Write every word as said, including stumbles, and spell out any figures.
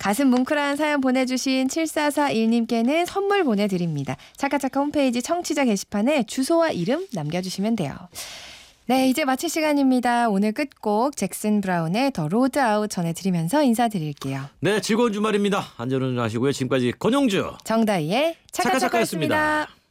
가슴 뭉클한 사연 보내주신 칠사사일님께는 선물 보내드립니다. 차카차카 홈페이지 청취자 게시판에 주소와 이름 남겨주시면 돼요. 네, 이제 마칠 시간입니다. 오늘 끝곡 잭슨 브라운의 더 로드 아웃 전해드리면서 인사드릴게요. 네, 즐거운 주말입니다. 안전운전하시고요. 지금까지 권영주 정다희의 차카차카였습니다. 차카차카였습니다.